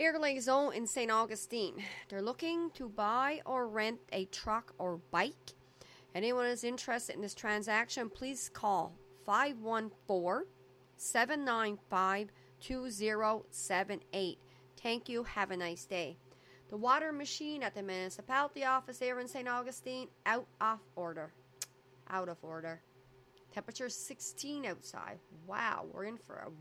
Airlake Zone in St. Augustine. They're looking to buy or rent a truck or bike. Anyone is interested in this transaction, please call 514-795-2078. Thank you. Have a nice day. The water machine at the municipality office there in St. Augustine, out of order. Out of order. Temperature 16 outside. Wow, we're in for a